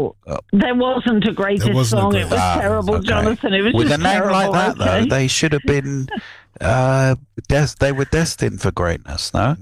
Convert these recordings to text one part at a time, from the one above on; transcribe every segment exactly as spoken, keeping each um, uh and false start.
Well, there wasn't a greatest wasn't a song. great- It was Ah, terrible, okay. Jonathan. It was With just a name terrible. like that, okay? though, they should have been. Uh, des- they were destined for greatness, no?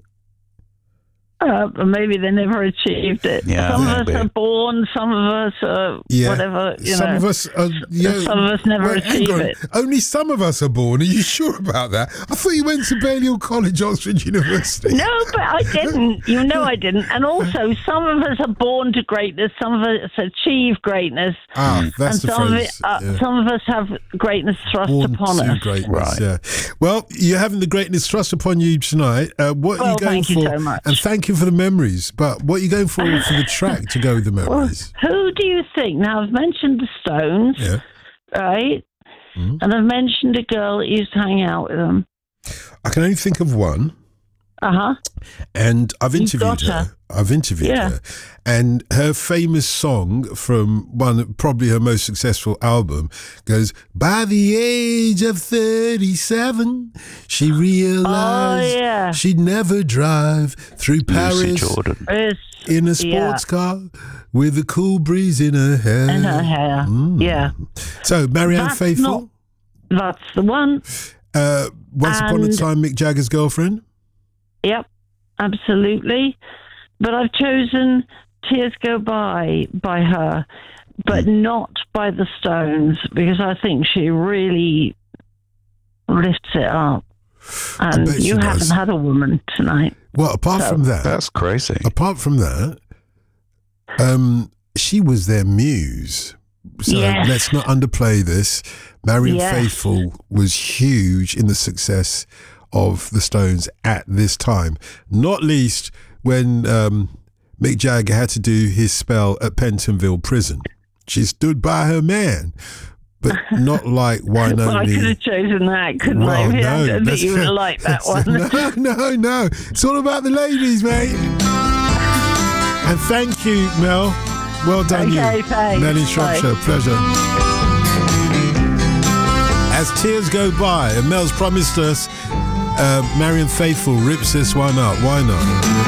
Uh, but maybe they never achieved it. Yeah, some of maybe. us are born, some of us are Yeah. whatever. You some know. of us, are, you know, Some of us never wait, hang achieve on. it. Only some of us are born. Are you sure about that? I thought you went to Balliol College, Oxford University. No, but I didn't. You know I didn't. And also, some of us are born to greatness. Some of us achieve greatness. Ah, that's and the some phrase. of, it, uh, yeah. some of us have greatness thrust Born upon to us. greatness, Right. yeah. Well, you're having the greatness thrust upon you tonight. Uh, what are Well, you going thank you for? so much. And thank you for the memories. But what are you going for for the track to go with the Well, memories? who do you think? Now, I've mentioned the Stones, Yeah. right? Mhm. And I've mentioned a girl that used to hang out with them. I can only think of one. Uh-huh. And I've You've interviewed got her. her. I've interviewed Yeah. her. And her famous song from one, probably her most successful album, goes, by the age of thirty-seven, she realized Oh, yeah. she'd never drive through Lucy Paris Jordan. It's in a sports yeah. car with a cool breeze in her hair. in her hair. Mm. Yeah. So, Marianne That's Faithful, That's the one. uh, Once Upon a And- Time, Mick Jagger's girlfriend. Yep, absolutely. But I've chosen Tears Go By by her, but not by the Stones, because I think she really lifts it up. And bet she you does. haven't had a woman tonight. Well, apart So- from that, That's crazy. apart from that, um, she was their muse. So Yes. let's not underplay this. Marianne Yes. Faithfull was huge in the success of the Stones at this time, not least when um, Mick Jagger had to do his spell at Pentonville Prison. She stood by her man, but not like why Well, I only. could have chosen that, couldn't I? Well, I no, don't think that's- you would have liked that one. No, no, no. It's all about the ladies, mate. And thank you, Mel. Well done, Okay, you. thanks. Mel in Bye. Shropshire. Pleasure. As tears go by, and Mel's promised us uh, Marianne Faithfull rips this one up. Why not?